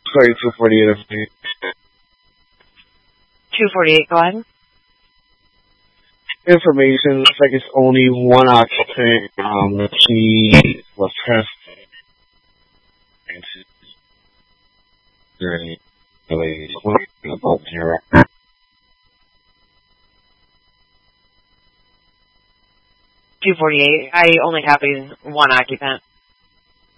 Sorry, 248. 248, go ahead. Information looks like it's only one occupant. She was pressed. About 248. I only have one occupant.